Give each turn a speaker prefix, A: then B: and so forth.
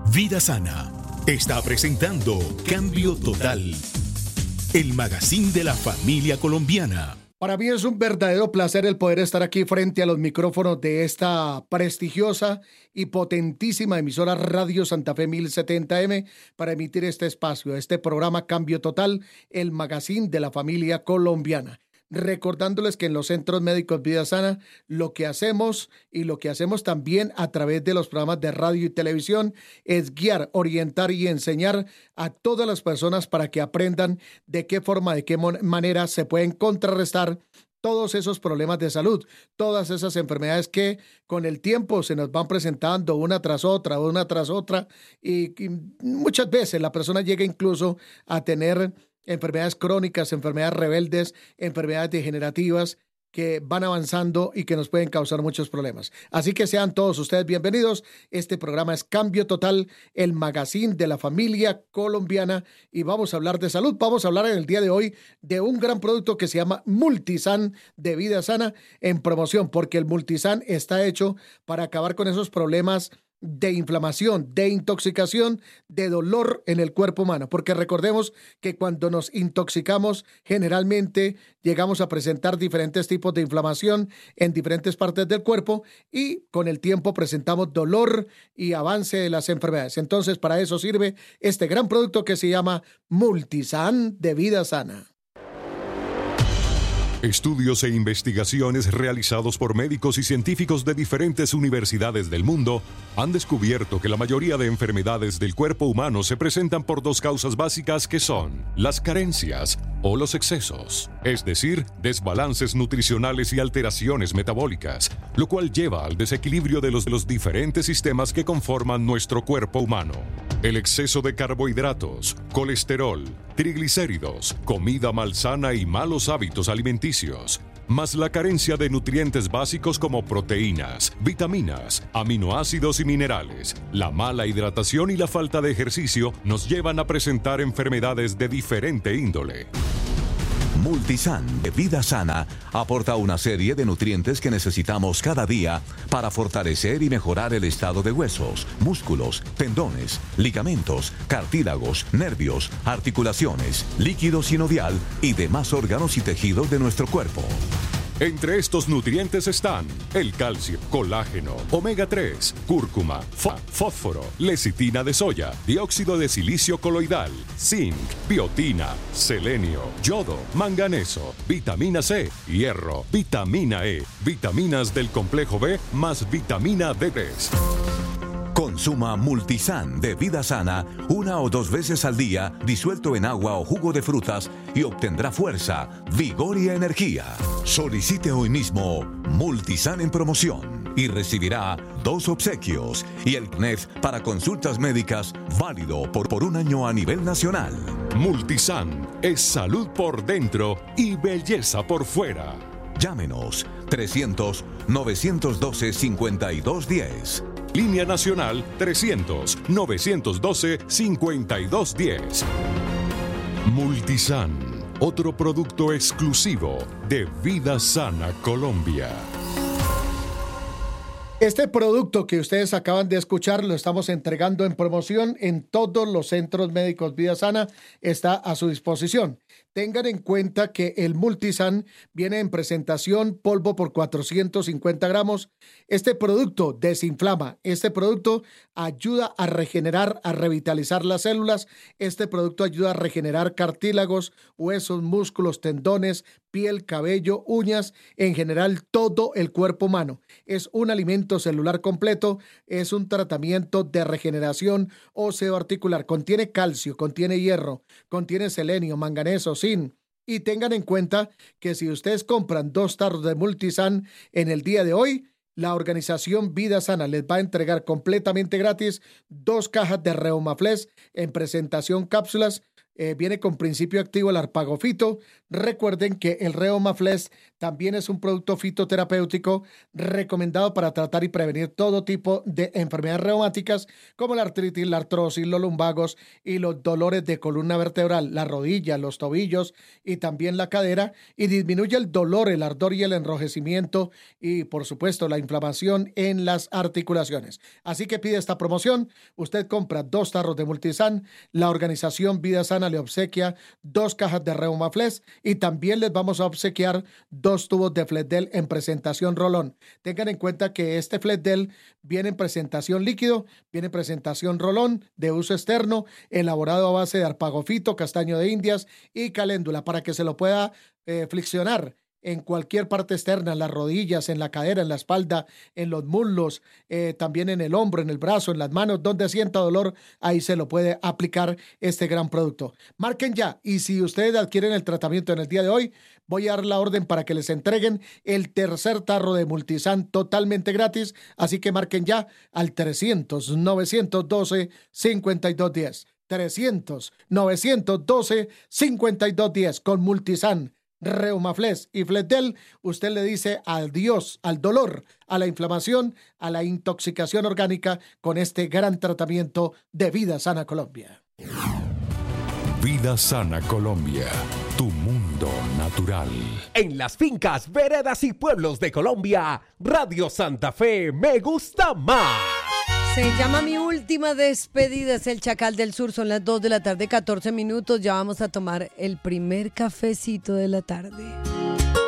A: Vida Sana está presentando Cambio Total, el magazine de la familia colombiana.
B: Para mí es un verdadero placer el poder estar aquí frente a los micrófonos de esta prestigiosa y potentísima emisora Radio Santa Fe 1070M para emitir este espacio, este programa Cambio Total, el magazine de la familia colombiana. Recordándoles que en los centros médicos Vida Sana lo que hacemos y lo que hacemos también a través de los programas de radio y televisión es guiar, orientar y enseñar a todas las personas para que aprendan de qué forma, de qué manera se pueden contrarrestar todos esos problemas de salud, todas esas enfermedades que con el tiempo se nos van presentando una tras otra, y muchas veces la persona llega incluso a tener enfermedades crónicas, enfermedades rebeldes, enfermedades degenerativas que van avanzando y que nos pueden causar muchos problemas. Así que sean todos ustedes bienvenidos. Este programa es Cambio Total, el magazine de la familia colombiana, y vamos a hablar de salud. Vamos a hablar en el día de hoy de un gran producto que se llama Multisan de Vida Sana en promoción, porque el Multisan está hecho para acabar con esos problemas de inflamación, de intoxicación, de dolor en el cuerpo humano, porque recordemos que cuando nos intoxicamos generalmente llegamos a presentar diferentes tipos de inflamación en diferentes partes del cuerpo y con el tiempo presentamos dolor y avance de las enfermedades. Entonces para eso sirve este gran producto que se llama Multisan de Vida Sana.
C: Estudios e investigaciones realizados por médicos y científicos de diferentes universidades del mundo han descubierto que la mayoría de enfermedades del cuerpo humano se presentan por dos causas básicas que son las carencias o los excesos, es decir, desbalances nutricionales y alteraciones metabólicas, lo cual lleva al desequilibrio de los diferentes sistemas que conforman nuestro cuerpo humano. El exceso de carbohidratos, colesterol, triglicéridos, comida malsana y malos hábitos alimenticios, más la carencia de nutrientes básicos como proteínas, vitaminas, aminoácidos y minerales, la mala hidratación y la falta de ejercicio nos llevan a presentar enfermedades de diferente índole.
D: Multisan de Vida Sana aporta una serie de nutrientes que necesitamos cada día para fortalecer y mejorar el estado de huesos, músculos, tendones, ligamentos, cartílagos, nervios, articulaciones, líquido sinovial y demás órganos y tejidos de nuestro cuerpo.
C: Entre estos nutrientes están el calcio, colágeno, omega 3, cúrcuma, fósforo, lecitina de soya, dióxido de silicio coloidal, zinc, biotina, selenio, yodo, manganeso, vitamina C, hierro, vitamina E, vitaminas del complejo B más vitamina D3.
D: Consuma Multisan de Vida Sana 1 o 2 veces al día, disuelto en agua o jugo de frutas, y obtendrá fuerza, vigor y energía. Solicite hoy mismo Multisan en promoción y recibirá 2 obsequios y el CNEF para consultas médicas válido por 1 año a nivel nacional.
C: Multisan es salud por dentro y belleza por fuera.
D: Llámenos 300-912-5210.
C: Línea Nacional 300-912-5210. Multisan, otro producto exclusivo de Vida Sana Colombia.
B: Este producto que ustedes acaban de escuchar lo estamos entregando en promoción en todos los centros médicos Vida Sana. Está a su disposición. Tengan en cuenta que el Multisan viene en presentación polvo por 450 gramos. Este producto desinflama. Este producto ayuda a regenerar, a revitalizar las células. Este producto ayuda a regenerar cartílagos, huesos, músculos, tendones, piel, cabello, uñas, en general todo el cuerpo humano. Es un alimento celular completo, es un tratamiento de regeneración óseo-articular. Contiene calcio, contiene hierro, contiene selenio, manganeso, zinc. Y tengan en cuenta que si ustedes compran 2 tarros de Multisan en el día de hoy, la organización Vida Sana les va a entregar completamente gratis 2 cajas de Reumaflex en presentación cápsulas viene con principio activo el arpagofito. Recuerden que el Reumaflex también es un producto fitoterapéutico recomendado para tratar y prevenir todo tipo de enfermedades reumáticas como la artritis, la artrosis, los lumbagos y los dolores de columna vertebral, las rodillas, los tobillos y también la cadera, y disminuye el dolor, el ardor y el enrojecimiento y por supuesto la inflamación en las articulaciones. Así que pide esta promoción, usted compra 2 tarros de Multisan, la organización Vida Sana le obsequia 2 cajas de Reumaflex y también les vamos a obsequiar 2 tubos de Fletdel en presentación rolón. Tengan en cuenta que este Fletdel viene en presentación líquido, viene en presentación rolón de uso externo, elaborado a base de arpagofito, castaño de indias y caléndula para que se lo pueda flexionar en cualquier parte externa, en las rodillas, en la cadera, en la espalda, en los muslos, también en el hombro, en el brazo, en las manos, donde sienta dolor, ahí se lo puede aplicar este gran producto. Marquen ya, y si ustedes adquieren el tratamiento en el día de hoy, voy a dar la orden para que les entreguen el tercer tarro de Multisan totalmente gratis, así que marquen ya al 300-912-5210. 300-912-5210 con Multisan, Reumaflex y Fletdel. Usted le dice adiós al dolor, a la inflamación, a la intoxicación orgánica con este gran tratamiento de Vida Sana Colombia.
C: Vida Sana Colombia, tu mundo natural.
E: En las fincas, veredas y pueblos de Colombia, Radio Santa Fe me gusta más.
F: Se llama Mi Última Despedida, es el Chacal del Sur, son las 2 de la tarde, 14 minutos, ya vamos a tomar el primer cafecito de la tarde.